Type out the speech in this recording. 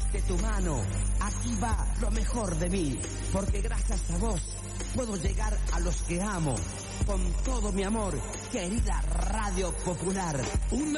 de tu mano, aquí va lo mejor de mí, porque gracias a vos puedo llegar a los que amo, con todo mi amor, querida Radio Popular. Una